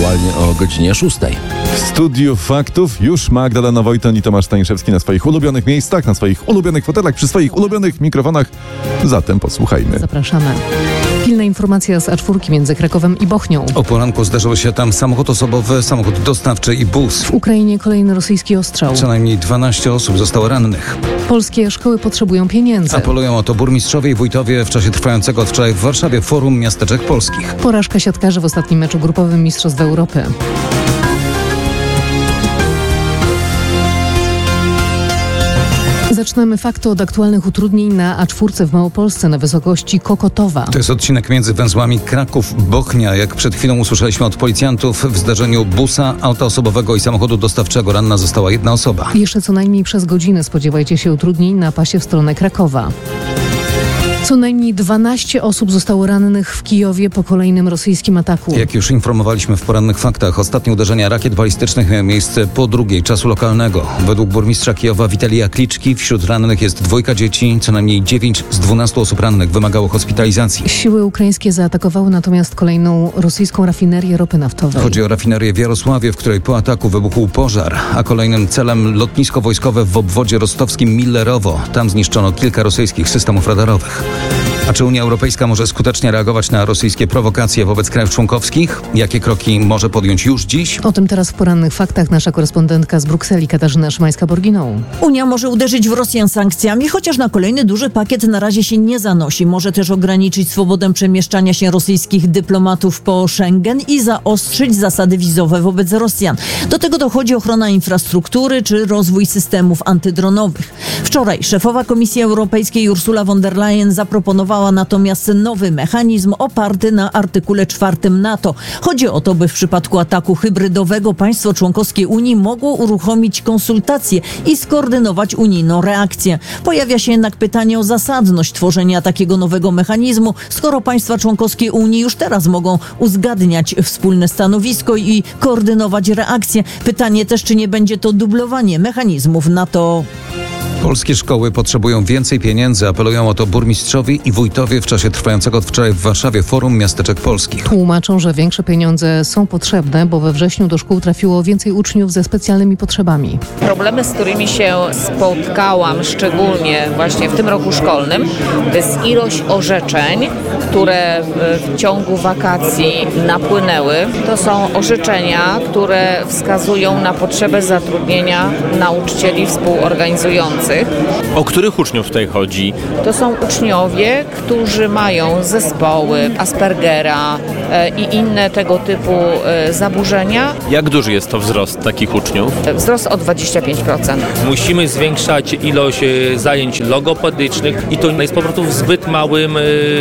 aktualnie o godzinie 6. W studiu faktów już Magdalena Wojton i Tomasz Staniszewski na swoich ulubionych miejscach, na swoich ulubionych fotelach, przy swoich ulubionych mikrofonach. Zatem posłuchajmy. Zapraszamy. Pilna informacja z A4 między Krakowem i Bochnią. O poranku zdarzył się tam samochód osobowy, samochód dostawczy i bus. W Ukrainie kolejny rosyjski ostrzał. Co najmniej 12 osób zostało rannych. Polskie szkoły potrzebują pieniędzy. Apelują o to burmistrzowie i wójtowie w czasie trwającego od wczoraj w Warszawie Forum Miasteczek Polskich. Porażka siatkarzy w ostatnim meczu grupowym Mistrzostw Europy. Zaczynamy fakty od aktualnych utrudnień na A4 w Małopolsce na wysokości Kokotowa. To jest odcinek między węzłami Kraków-Bochnia. Jak przed chwilą usłyszeliśmy od policjantów, w zdarzeniu busa, auta osobowego i samochodu dostawczego ranna została jedna osoba. Jeszcze co najmniej przez godzinę spodziewajcie się utrudnień na pasie w stronę Krakowa. Co najmniej 12 osób zostało rannych w Kijowie po kolejnym rosyjskim ataku. Jak już informowaliśmy w porannych faktach, ostatnie uderzenia rakiet balistycznych miały miejsce po 2:00 czasu lokalnego. Według burmistrza Kijowa Witalija Kliczki wśród rannych jest 2 dzieci, co najmniej 9 z 12 osób rannych wymagało hospitalizacji. Siły ukraińskie zaatakowały natomiast kolejną rosyjską rafinerię ropy naftowej. Chodzi o rafinerię w Jarosławie, w której po ataku wybuchł pożar, a kolejnym celem lotnisko wojskowe w obwodzie rostowskim Millerowo. Tam zniszczono kilka rosyjskich systemów radarowych. A czy Unia Europejska może skutecznie reagować na rosyjskie prowokacje wobec krajów członkowskich? Jakie kroki może podjąć już dziś? O tym teraz w porannych faktach nasza korespondentka z Brukseli Katarzyna Szymańska-Borginą. Unia może uderzyć w Rosjan sankcjami, chociaż na kolejny duży pakiet na razie się nie zanosi. Może też ograniczyć swobodę przemieszczania się rosyjskich dyplomatów po Schengen i zaostrzyć zasady wizowe wobec Rosjan. Do tego dochodzi ochrona infrastruktury czy rozwój systemów antydronowych. Wczoraj szefowa Komisji Europejskiej Ursula von der Leyen zaproponowała natomiast nowy mechanizm oparty na artykule 4 NATO. Chodzi o to, by w przypadku ataku hybrydowego państwo członkowskie Unii mogło uruchomić konsultacje i skoordynować unijną reakcję. Pojawia się jednak pytanie o zasadność tworzenia takiego nowego mechanizmu, skoro państwa członkowskie Unii już teraz mogą uzgadniać wspólne stanowisko i koordynować reakcje. Pytanie też, czy nie będzie to dublowanie mechanizmów NATO. Polskie szkoły potrzebują więcej pieniędzy. Apelują o to burmistrzowie i wójtowie w czasie trwającego od wczoraj w Warszawie Forum Miasteczek Polskich. Tłumaczą, że większe pieniądze są potrzebne, bo we wrześniu do szkół trafiło więcej uczniów ze specjalnymi potrzebami. Problemy, z którymi się spotkałam, szczególnie właśnie w tym roku szkolnym, to jest ilość orzeczeń, które w ciągu wakacji napłynęły. To są orzeczenia, które wskazują na potrzebę zatrudnienia nauczycieli współorganizujących. O których uczniów tutaj chodzi? To są uczniowie, którzy mają zespoły Aspergera i inne tego typu zaburzenia. Jak duży jest to wzrost takich uczniów? Wzrost o 25%. Musimy zwiększać ilość zajęć logopedycznych i to jest po prostu w zbyt małym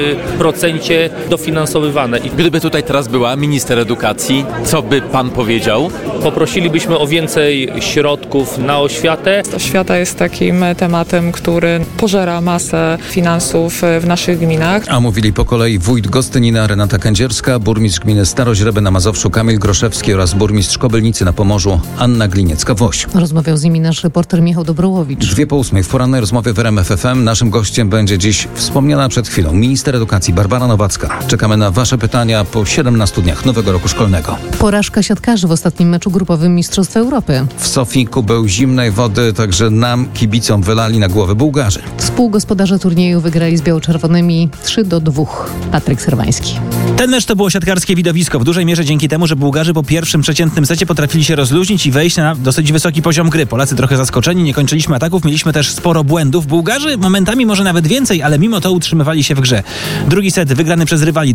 procencie dofinansowywane. Gdyby tutaj teraz była minister edukacji, co by pan powiedział? Poprosilibyśmy o więcej środków na oświatę. Oświata jest takim tematem, który pożera masę finansów w naszych gminach. A mówili po kolei wójt Gostynina Renata Kędzierska, burmistrz gminy Staroźreby na Mazowszu Kamil Groszewski oraz burmistrz Kobylnicy na Pomorzu Anna Gliniecka-Woś. Rozmawiał z nimi nasz reporter Michał Dobrołowicz. 7:02 w porannej rozmowie w RMF FM naszym gościem będzie dziś wspomniana przed chwilą minister edukacji Barbara Nowacka. Czekamy na wasze pytania po 17 dniach nowego roku szkolnego. Porażka siatkarzy w ostatnim meczu grupowym Mistrzostw Europy. W Sofii kubeł zimnej wody także nam, kibicom, wylali na głowę Bułgarzy. Współgospodarze turnieju wygrali z biało-czerwonymi 3-2. Patryk Serwański. Ten mecz to było siatkarskie widowisko. W dużej mierze dzięki temu, że Bułgarzy po pierwszym przeciętnym secie potrafili się rozluźnić i wejść na dosyć wysoki poziom gry. Polacy trochę zaskoczeni, nie kończyliśmy ataków, mieliśmy też sporo błędów. Bułgarzy momentami może nawet więcej, ale mimo to utrzymywali się w grze. Drugi set wygrany przez rywali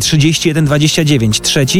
31-29, trzeci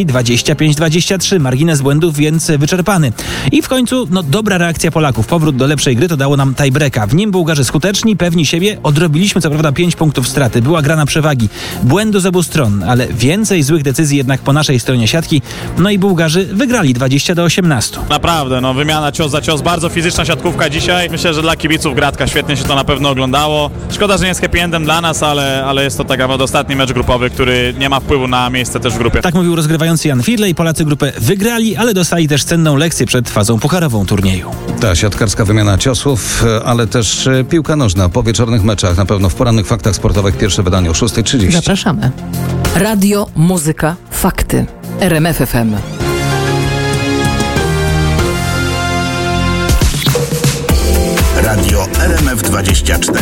25-23. Margines błędów więc wyczerpany. I w końcu dobra reakcja Polaków. Powrót do lepszej gry to dało nam tiebreaka. W nim Bułgarzy skuteczni, pewni siebie. Odrobiliśmy co prawda 5 punktów straty. Była gra na przewagi. Błędu z obu stron, ale więcej złych decyzji jednak po naszej stronie siatki. No i Bułgarzy wygrali 20-18. Naprawdę, wymiana cios za cios. Bardzo fizyczna siatkówka dzisiaj. Myślę, że dla kibiców gratka. Świetnie się to na pewno oglądało. Szkoda, że nie jest happy endem dla nas, ale jest to tak naprawdę ostatni mecz grupowy, który nie ma wpływu na miejsce też w grupie. Tak mówił rozgrywający Jan Firlej. Polacy grupę wygrali, ale dostali też cenną lekcję przed fazą pucharową turnieju. Ta siatkarska wymiana ciosów, ale też piłka nożna po wieczornych meczach. Na pewno w porannych faktach sportowych pierwsze wydanie o 6:30. Zapraszamy. Radio, muzyka, fakty. RMF FM. Radio RMF24.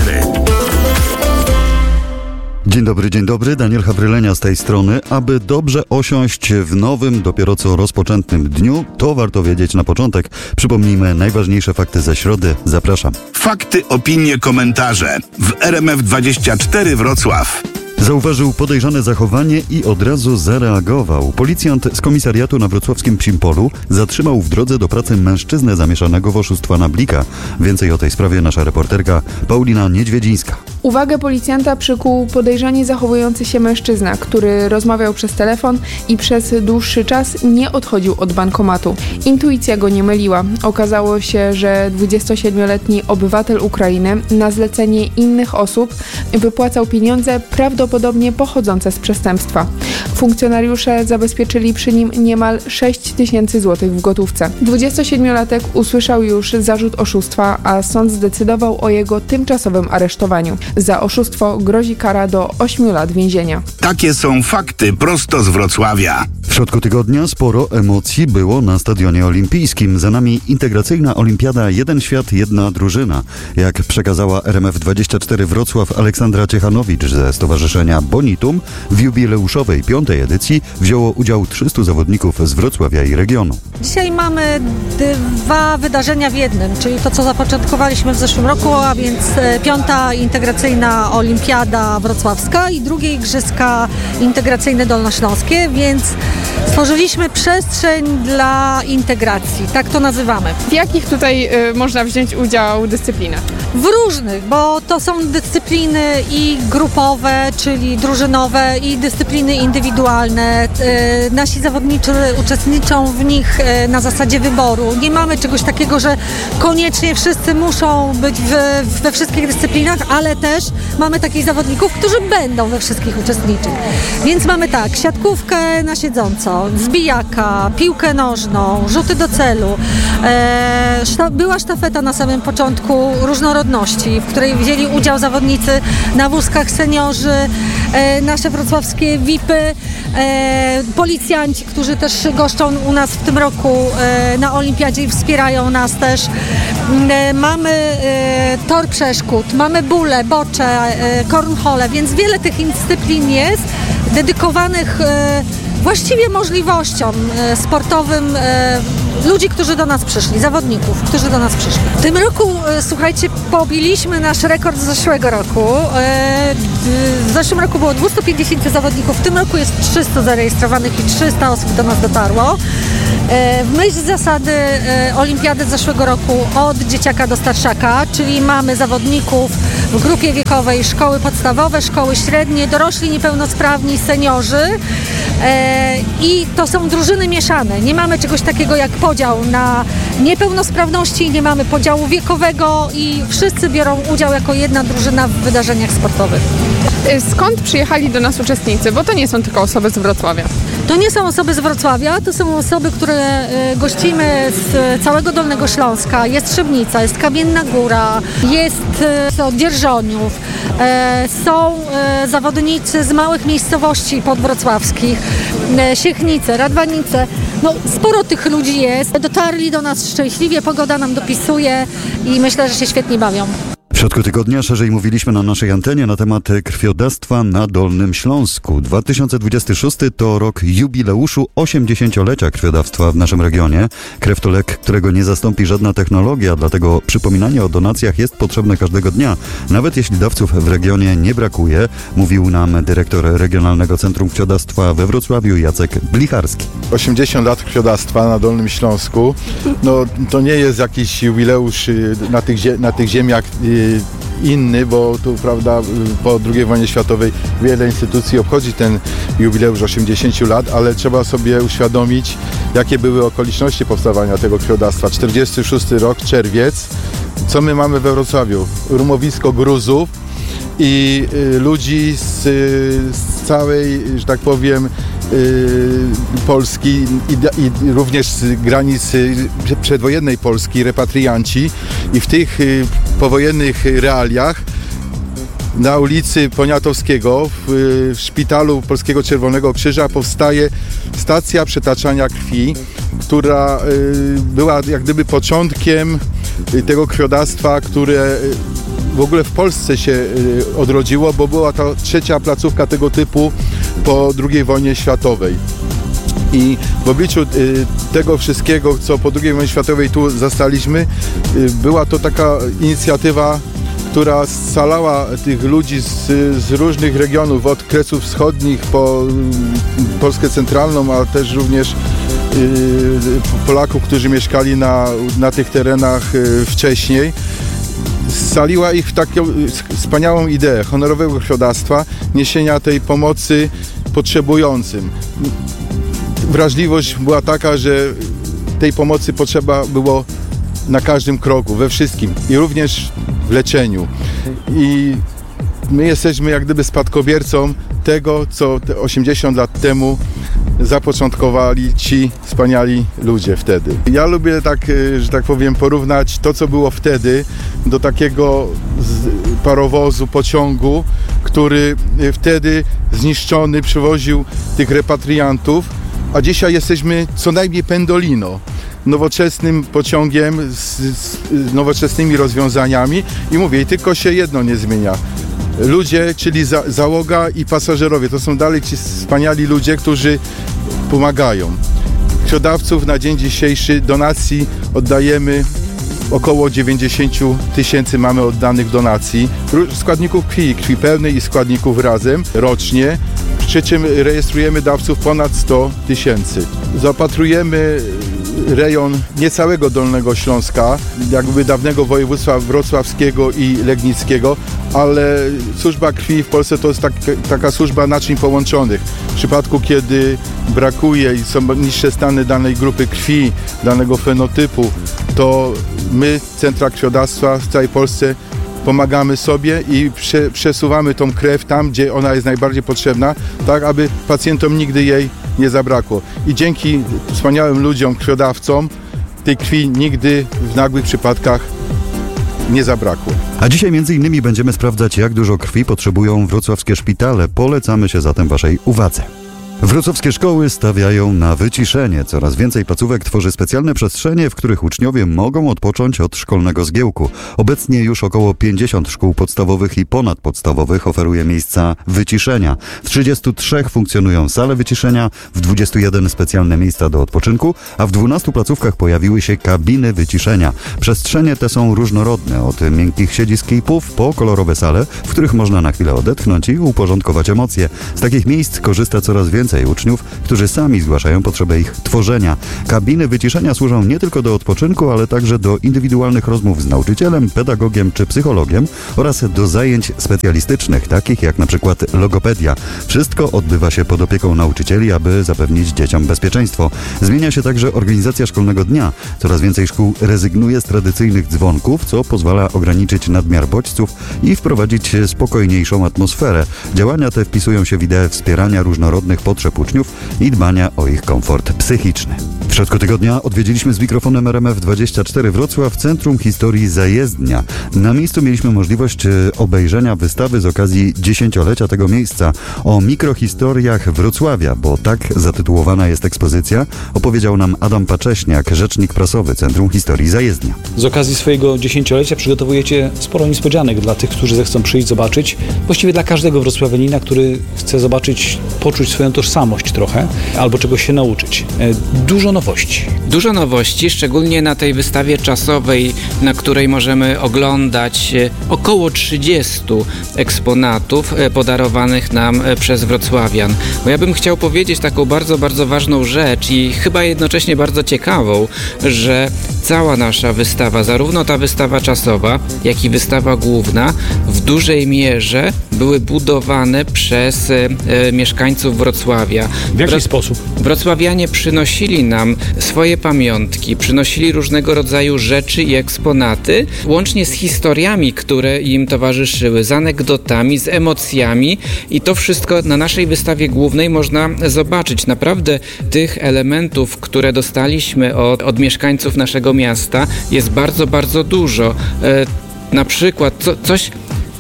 Dzień dobry, Daniel Hawrylenia z tej strony. Aby dobrze osiąść w nowym, dopiero co rozpoczętym dniu, to warto wiedzieć na początek. Przypomnijmy najważniejsze fakty ze środy. Zapraszam. Fakty, opinie, komentarze w RMF24 Wrocław. Zauważył podejrzane zachowanie i od razu zareagował. Policjant z komisariatu na wrocławskim Psim Polu zatrzymał w drodze do pracy mężczyznę zamieszanego w oszustwa na blika. Więcej o tej sprawie nasza reporterka Paulina Niedźwiedzińska. Uwagę policjanta przykuł podejrzanie zachowujący się mężczyzna, który rozmawiał przez telefon i przez dłuższy czas nie odchodził od bankomatu. Intuicja go nie myliła. Okazało się, że 27-letni obywatel Ukrainy na zlecenie innych osób wypłacał pieniądze prawdopodobnie pochodzące z przestępstwa. Funkcjonariusze zabezpieczyli przy nim niemal 6 000 złotych w gotówce. 27-latek usłyszał już zarzut oszustwa, a sąd zdecydował o jego tymczasowym aresztowaniu. Za oszustwo grozi kara do 8 lat więzienia. Takie są fakty prosto z Wrocławia. W środku tygodnia sporo emocji było na Stadionie Olimpijskim. Za nami integracyjna olimpiada Jeden Świat, Jedna Drużyna. Jak przekazała RMF24 Wrocław Aleksandra Ciechanowicz ze Stowarzyszenia Bonitum, w jubileuszowej 5. edycji wzięło udział 300 zawodników z Wrocławia i regionu. Dzisiaj mamy dwa wydarzenia w jednym, czyli to, co zapoczątkowaliśmy w zeszłym roku, a więc 5. integracyjna olimpiada wrocławska i drugie igrzyska integracyjne dolnośląskie, więc stworzyliśmy przestrzeń dla integracji, tak to nazywamy. W jakich tutaj można wziąć udział dyscyplinach? W różnych, bo to są dyscypliny i grupowe, czyli drużynowe, i dyscypliny indywidualne. Nasi zawodnicy uczestniczą w nich na zasadzie wyboru. Nie mamy czegoś takiego, że koniecznie wszyscy muszą być we wszystkich dyscyplinach, ale też mamy takich zawodników, którzy będą we wszystkich uczestniczyć. Więc mamy tak, siatkówkę na siedząco, zbijaka, piłkę nożną, rzuty do celu. Była sztafeta na samym początku różnorodności, w której wzięli udział zawodnicy na wózkach, seniorzy, nasze wrocławskie VIP-y, policjanci, którzy też goszczą u nas w tym roku na olimpiadzie i wspierają nas też. Mamy tor przeszkód, mamy bóle, bocze, cornhole, więc wiele tych dyscyplin jest dedykowanych właściwie możliwościom sportowym ludzi, którzy do nas przyszli, zawodników, którzy do nas przyszli. W tym roku, słuchajcie, pobiliśmy nasz rekord z zeszłego roku. W zeszłym roku było 250 zawodników, w tym roku jest 300 zarejestrowanych i 300 osób do nas dotarło. W myśl zasady olimpiady z zeszłego roku od dzieciaka do starszaka, czyli mamy zawodników w grupie wiekowej szkoły podstawowe, szkoły średnie, dorośli niepełnosprawni, seniorzy i to są drużyny mieszane. Nie mamy czegoś takiego jak podział na niepełnosprawności, nie mamy podziału wiekowego i wszyscy biorą udział jako jedna drużyna w wydarzeniach sportowych. Skąd przyjechali do nas uczestnicy? Bo to nie są tylko osoby z Wrocławia. To nie są osoby z Wrocławia, to są osoby, które gościmy z całego Dolnego Śląska. Jest Szybnica, jest Kamienna Góra, jest od Dzierżoniów, są zawodnicy z małych miejscowości podwrocławskich, Siechnice, Radwanice. No, sporo tych ludzi jest. Dotarli do nas szczęśliwie, pogoda nam dopisuje i myślę, że się świetnie bawią. W środku tygodnia szerzej mówiliśmy na naszej antenie na temat krwiodawstwa na Dolnym Śląsku. 2026 to rok jubileuszu 80-lecia krwiodawstwa w naszym regionie. Krew to lek, którego nie zastąpi żadna technologia, dlatego przypominanie o donacjach jest potrzebne każdego dnia, nawet jeśli dawców w regionie nie brakuje, mówił nam dyrektor Regionalnego Centrum Krwiodawstwa we Wrocławiu Jacek Blicharski. 80 lat krwiodawstwa na Dolnym Śląsku, no to nie jest jakiś jubileusz na tych ziemiach inny, bo tu, prawda, po II wojnie światowej wiele instytucji obchodzi ten jubileusz 80 lat, ale trzeba sobie uświadomić, jakie były okoliczności powstawania tego krwiodawstwa. 46 rok, czerwiec. Co my mamy we Wrocławiu? Rumowisko Gruzów i ludzi z całej, że tak powiem, Polski i również z granic przedwojennej Polski, repatrianci, i w tych powojennych realiach na ulicy Poniatowskiego w szpitalu Polskiego Czerwonego Krzyża powstaje stacja przetaczania krwi, która była jak gdyby początkiem tego krwiodawstwa, które w ogóle w Polsce się odrodziło, bo była to trzecia placówka tego typu po II wojnie światowej. I w obliczu tego wszystkiego, co po II wojnie światowej tu zastaliśmy, była to taka inicjatywa, która scalała tych ludzi z różnych regionów, od Kresów Wschodnich po Polskę Centralną, a też również Polaków, którzy mieszkali na tych terenach wcześniej. Scaliła ich w taką wspaniałą ideę honorowego krwiodawstwa, niesienia tej pomocy potrzebującym. Wrażliwość była taka, że tej pomocy potrzeba było na każdym kroku, we wszystkim i również w leczeniu. I my jesteśmy jak gdyby spadkobiercą tego, co 80 lat temu zapoczątkowali ci wspaniali ludzie wtedy. Ja lubię tak, że tak powiem, porównać to, co było wtedy do takiego parowozu, pociągu, który wtedy zniszczony przywoził tych repatriantów, a dzisiaj jesteśmy co najmniej pendolino, nowoczesnym pociągiem z nowoczesnymi rozwiązaniami i mówię, i tylko się jedno nie zmienia. Ludzie, czyli załoga i pasażerowie, to są dalej ci wspaniali ludzie, którzy pomagają. Krwiodawców na dzień dzisiejszy donacji oddajemy około 90 000 mamy oddanych donacji, składników krwi pełnej i składników razem rocznie, przy czym rejestrujemy dawców ponad 100 000. Zaopatrujemy rejon nie całego Dolnego Śląska, jakby dawnego województwa wrocławskiego i legnickiego, ale służba krwi w Polsce to jest taka służba naczyń połączonych. W przypadku, kiedy brakuje i są niższe stany danej grupy krwi, danego fenotypu, to my, centra krwiodawstwa w całej Polsce, pomagamy sobie i przesuwamy tą krew tam, gdzie ona jest najbardziej potrzebna, tak aby pacjentom nigdy jej nie zabrakło. I dzięki wspaniałym ludziom, krwiodawcom, tej krwi nigdy w nagłych przypadkach nie zabrakło. A dzisiaj między innymi będziemy sprawdzać, jak dużo krwi potrzebują wrocławskie szpitale. Polecamy się zatem Waszej uwadze. Wrocławskie szkoły stawiają na wyciszenie. Coraz więcej placówek tworzy specjalne przestrzenie, w których uczniowie mogą odpocząć od szkolnego zgiełku. Obecnie już około 50 szkół podstawowych i ponadpodstawowych oferuje miejsca wyciszenia. W 33 funkcjonują sale wyciszenia, w 21 specjalne miejsca do odpoczynku, a w 12 placówkach pojawiły się kabiny wyciszenia. Przestrzenie te są różnorodne, od miękkich siedzisk i pów po kolorowe sale, w których można na chwilę odetchnąć i uporządkować emocje. Z takich miejsc korzysta coraz więcej uczniów, którzy sami zgłaszają potrzebę ich tworzenia. Kabiny wyciszenia służą nie tylko do odpoczynku, ale także do indywidualnych rozmów z nauczycielem, pedagogiem czy psychologiem oraz do zajęć specjalistycznych, takich jak na przykład logopedia. Wszystko odbywa się pod opieką nauczycieli, aby zapewnić dzieciom bezpieczeństwo. Zmienia się także organizacja szkolnego dnia. Coraz więcej szkół rezygnuje z tradycyjnych dzwonków, co pozwala ograniczyć nadmiar bodźców i wprowadzić spokojniejszą atmosferę. Działania te wpisują się w ideę wspierania różnorodnych potrzeb uczniów i dbania o ich komfort psychiczny. W środku tygodnia odwiedziliśmy z mikrofonem RMF24 Wrocław Centrum Historii Zajezdnia. Na miejscu mieliśmy możliwość obejrzenia wystawy z okazji 10-lecia tego miejsca. O mikrohistoriach Wrocławia, bo tak zatytułowana jest ekspozycja, opowiedział nam Adam Pacześniak, rzecznik prasowy Centrum Historii Zajezdnia. Z okazji swojego 10-lecia przygotowujecie sporo niespodzianek dla tych, którzy zechcą przyjść zobaczyć. Właściwie dla każdego wrocławianina, który chce zobaczyć, poczuć swoją tożsamość trochę, albo czegoś się nauczyć. Dużo nowości, szczególnie na tej wystawie czasowej, na której możemy oglądać około 30 eksponatów podarowanych nam przez wrocławian. Bo ja bym chciał powiedzieć taką bardzo, bardzo ważną rzecz i chyba jednocześnie bardzo ciekawą, że cała nasza wystawa, zarówno ta wystawa czasowa, jak i wystawa główna, w dużej mierze były budowane przez mieszkańców Wrocławia. W jaki sposób? Wrocławianie przynosili nam swoje pamiątki, przynosili różnego rodzaju rzeczy i eksponaty, łącznie z historiami, które im towarzyszyły, z anegdotami, z emocjami i to wszystko na naszej wystawie głównej można zobaczyć. Naprawdę tych elementów, które dostaliśmy od mieszkańców naszego miasta jest bardzo, bardzo dużo. Na przykład coś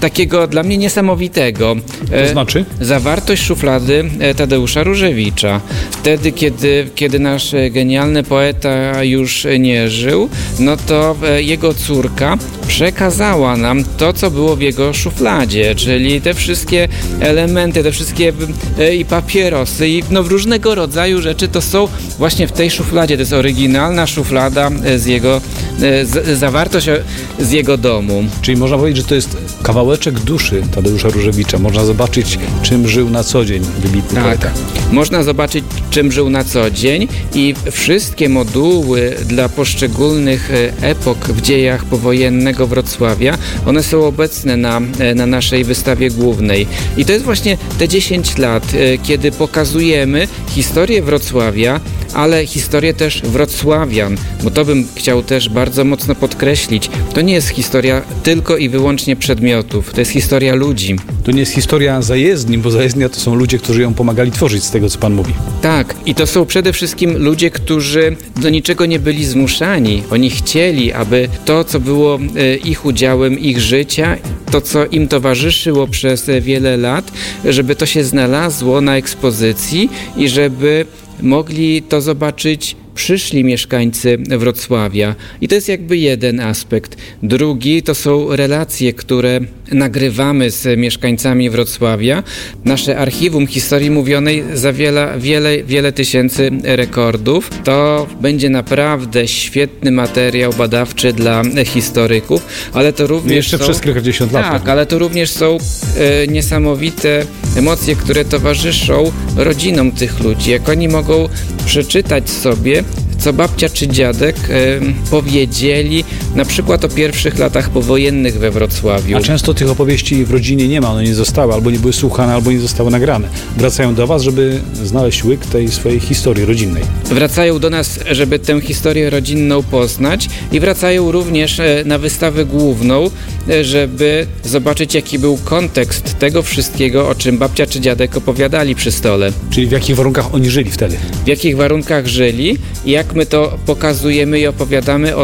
takiego dla mnie niesamowitego. To znaczy? Zawartość szuflady Tadeusza Różewicza. Wtedy, kiedy nasz genialny poeta już nie żył, no to jego córka przekazała nam to, co było w jego szufladzie, czyli te wszystkie elementy, te wszystkie i papierosy, i no różnego rodzaju rzeczy to są właśnie w tej szufladzie. To jest oryginalna szuflada z jego, zawartość z jego domu. Czyli można powiedzieć, że to jest kawałeczek duszy Tadeusza Różewicza. Można zobaczyć, czym żył na co dzień wybitny poeta. Można zobaczyć, czym żył na co dzień i wszystkie moduły dla poszczególnych epok w dziejach powojennego Wrocławia, one są obecne na naszej wystawie głównej. I to jest właśnie te 10 lat, kiedy pokazujemy historię Wrocławia, ale historię też wrocławian, bo to bym chciał też bardzo mocno podkreślić. To nie jest historia tylko i wyłącznie przedmiotów, to jest historia ludzi. To nie jest historia zajezdni, bo zajezdnia to są ludzie, którzy ją pomagali tworzyć, z tego co pan mówi. Tak, i to są przede wszystkim ludzie, którzy do niczego nie byli zmuszani. Oni chcieli, aby to, co było ich udziałem, ich życia, to, co im towarzyszyło przez wiele lat, żeby to się znalazło na ekspozycji i żeby mogli to zobaczyć przyszli mieszkańcy Wrocławia. I to jest jakby jeden aspekt. Drugi to są relacje, które nagrywamy z mieszkańcami Wrocławia. Nasze archiwum historii mówionej zawiera wiele tysięcy rekordów. To będzie naprawdę świetny materiał badawczy dla historyków, ale to również jeszcze przez kilkadziesiąt lat. Tak, ale to również są niesamowite emocje, które towarzyszą rodzinom tych ludzi. Jak oni mogą przeczytać sobie, co babcia czy dziadek powiedzieli na przykład o pierwszych latach powojennych we Wrocławiu. A często tych opowieści w rodzinie nie ma, one nie zostały, albo nie były słuchane, albo nie zostały nagrane. Wracają do was, żeby znaleźć łyk tej swojej historii rodzinnej. Wracają do nas, żeby tę historię rodzinną poznać i wracają również na wystawę główną, żeby zobaczyć, jaki był kontekst tego wszystkiego, o czym babcia czy dziadek opowiadali przy stole. Czyli w jakich warunkach oni żyli wtedy? W jakich warunkach żyli i jak my to pokazujemy i opowiadamy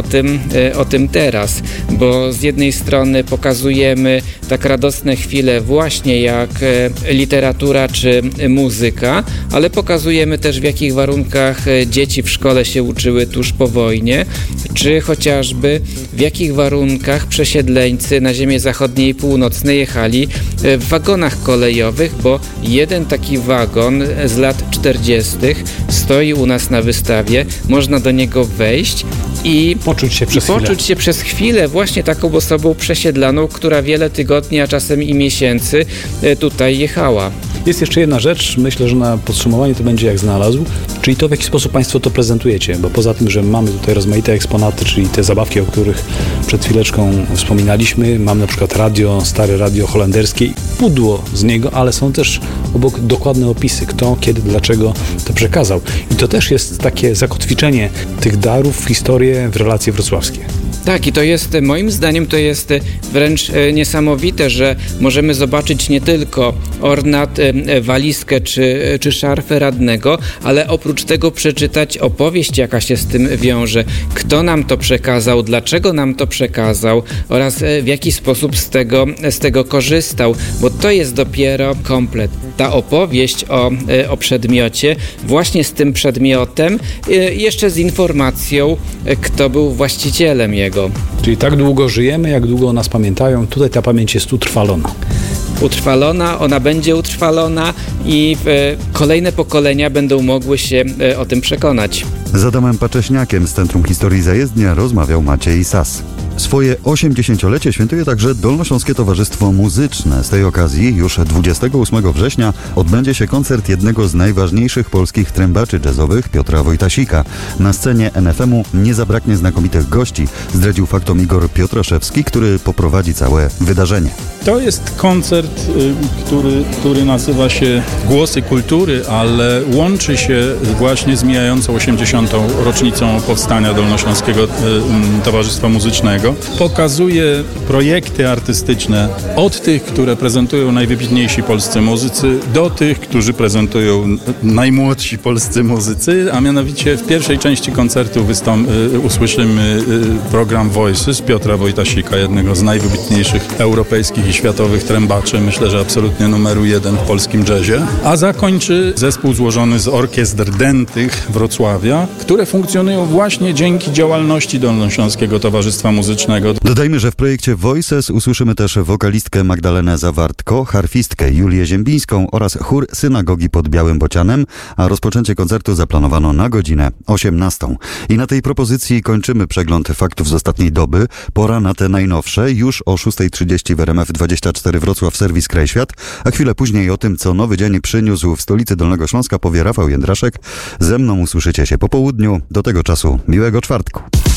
o tym teraz, bo z jednej strony pokazujemy tak radosne chwile właśnie jak literatura czy muzyka, ale pokazujemy też w jakich warunkach dzieci w szkole się uczyły tuż po wojnie, czy chociażby w jakich warunkach przesiedleńcy na ziemię zachodniej i północnej jechali w wagonach kolejowych, bo jeden taki wagon z lat 40. stoi u nas na wystawie, można do niego wejść i poczuć się przez chwilę właśnie taką osobą przesiedlaną, która wiele tygodni, a czasem i miesięcy tutaj jechała. Jest jeszcze jedna rzecz, myślę, że na podsumowanie to będzie jak znalazł, czyli to, w jaki sposób państwo to prezentujecie, bo poza tym, że mamy tutaj rozmaite eksponaty, czyli te zabawki, o których przed chwileczką wspominaliśmy, mam na przykład radio, stare radio holenderskie, pudło z niego, ale są też obok dokładne opisy, kto, kiedy, dlaczego to przekazał. I to też jest takie zakotwiczenie tych darów w historię, w relacje wrocławskie. Tak, i to jest, moim zdaniem, to jest wręcz niesamowite, że możemy zobaczyć nie tylko ornat, walizkę czy szarfę radnego, ale oprócz tego przeczytać opowieść, jaka się z tym wiąże, kto nam to przekazał, dlaczego nam to przekazał oraz w jaki sposób z tego korzystał, bo to jest dopiero komplet. Ta opowieść o przedmiocie, właśnie z tym przedmiotem, jeszcze z informacją, kto był właścicielem jego. Czyli tak długo żyjemy, jak długo o nas pamiętają. Tutaj ta pamięć jest utrwalona. Utrwalona, ona będzie utrwalona i kolejne pokolenia będą mogły się o tym przekonać. Z Adamem Pacześniakiem z Centrum Historii Zajezdnia rozmawiał Maciej Sas. Swoje 80-lecie świętuje także Dolnośląskie Towarzystwo Muzyczne. Z tej okazji już 28 września odbędzie się koncert jednego z najważniejszych polskich trębaczy jazzowych, Piotra Wojtasika. Na scenie NFM-u nie zabraknie znakomitych gości, zdradził faktom Igor Piotraszewski, który poprowadzi całe wydarzenie. To jest koncert, który nazywa się Głosy Kultury, ale łączy się właśnie z mijającą 80. rocznicą powstania Dolnośląskiego Towarzystwa Muzycznego. Muzycznego. Pokazuje projekty artystyczne od tych, które prezentują najwybitniejsi polscy muzycy, do tych, którzy prezentują najmłodsi polscy muzycy, a mianowicie w pierwszej części koncertu usłyszymy program Voices Piotra Wojtasika, jednego z najwybitniejszych europejskich i światowych trębaczy, myślę, że absolutnie numeru 1 w polskim jazzie, a zakończy zespół złożony z orkiestr dętych Wrocławia, które funkcjonują właśnie dzięki działalności Dolnośląskiego Towarzystwa Muzycznego. Dodajmy, że w projekcie Voices usłyszymy też wokalistkę Magdalenę Zawartko, harfistkę Julię Ziembińską oraz chór Synagogi pod Białym Bocianem, a rozpoczęcie koncertu zaplanowano na godzinę 18. I na tej propozycji kończymy przegląd faktów z ostatniej doby. Pora na te najnowsze. Już o 6:30 w RMF24 Wrocław serwis Kraj Świat, a chwilę później o tym, co nowy dzień przyniósł w stolicy Dolnego Śląska, powie Rafał Jędraszek. Ze mną usłyszycie się po południu. Do tego czasu miłego czwartku.